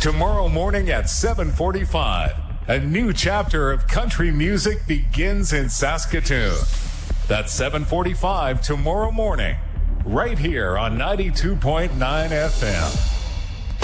Tomorrow morning at 7:45, a new chapter of country music begins in Saskatoon. That's 7:45 tomorrow morning, right here on 92.9 FM.